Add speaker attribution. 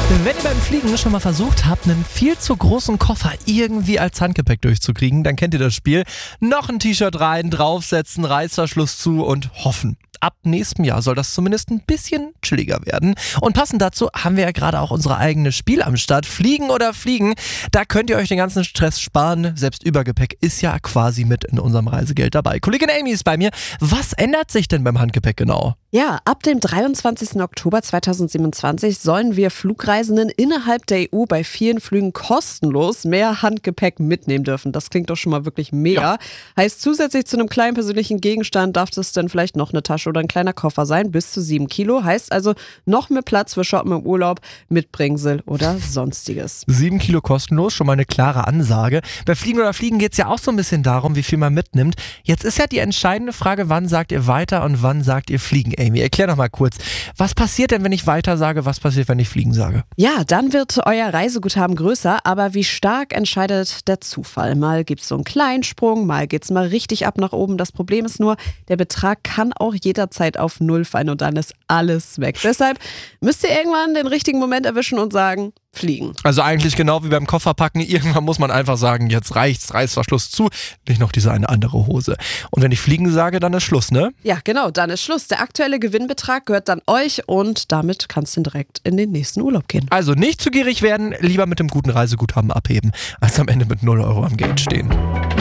Speaker 1: Wenn ihr beim Fliegen schon mal versucht habt, einen viel zu großen Koffer irgendwie als Handgepäck durchzukriegen, dann kennt ihr das Spiel. Noch ein T-Shirt rein, draufsetzen, Reißverschluss zu und hoffen. Ab nächstem Jahr soll das zumindest ein bisschen chilliger werden. Und passend dazu haben wir ja gerade auch unsere eigene Spiel am Start. Fliegen oder Fliegen, da könnt ihr euch den ganzen Stress sparen. Selbst Übergepäck ist ja quasi mit in unserem Reisegeld dabei. Kollegin Amy ist bei mir. Was ändert sich denn beim Handgepäck genau?
Speaker 2: Ja, ab dem 23. Oktober 2027 sollen wir Flugreisenden innerhalb der EU bei vielen Flügen kostenlos mehr Handgepäck mitnehmen dürfen. Das klingt doch schon mal wirklich mega.
Speaker 1: Ja.
Speaker 2: Heißt, zusätzlich zu einem kleinen persönlichen Gegenstand darf das dann vielleicht noch eine Tasche oder ein kleiner Koffer sein, bis zu 7 Kilo. Heißt also noch mehr Platz für Shoppen im Urlaub, Mitbringsel oder sonstiges.
Speaker 1: 7 Kilo kostenlos, schon mal eine klare Ansage. Bei Fliegen oder Fliegen geht es ja auch so ein bisschen darum, wie viel man mitnimmt. Jetzt ist ja die entscheidende Frage, wann sagt ihr weiter und wann sagt ihr fliegen? Amy, erklär doch mal kurz, was passiert denn, wenn ich weiter sage, was passiert, wenn ich fliegen sage?
Speaker 2: Ja, dann wird euer Reiseguthaben größer, aber wie stark entscheidet der Zufall? Mal gibt es so einen kleinen Sprung, mal geht es mal richtig ab nach oben. Das Problem ist nur, der Betrag kann auch jederzeit auf Null fallen und dann ist alles weg. Deshalb müsst ihr irgendwann den richtigen Moment erwischen und sagen, fliegen.
Speaker 1: Also eigentlich genau wie beim Kofferpacken, irgendwann muss man einfach sagen, jetzt reicht's, Reißverschluss zu, nicht noch diese eine andere Hose. Und wenn ich fliegen sage, dann ist Schluss, ne?
Speaker 2: Ja, genau, dann ist Schluss. Der aktuelle Gewinnbetrag gehört dann euch und damit kannst du direkt in den nächsten Urlaub gehen.
Speaker 1: Also nicht zu gierig werden, lieber mit dem guten Reiseguthaben abheben, als am Ende mit 0 € am Gate stehen.